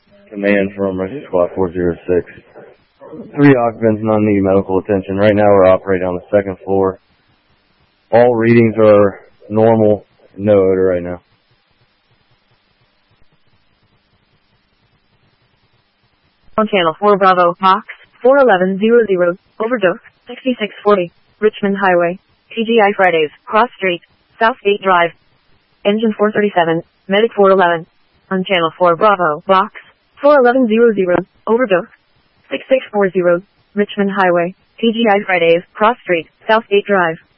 Command from Rescue Squad 406. 3 occupants not need medical attention. Right now we're operating on the 2nd floor. All readings are normal. No odor right now. On Channel 4 Bravo, Box 41100, overdose, 6640, Richmond Highway, TGI Fridays, Cross Street, Southgate Drive. Engine 437, Medic 411. On Channel 4 Bravo, Box 41100, overdose, 6640, Richmond Highway, TGI Fridays, Cross Street, Southgate Drive.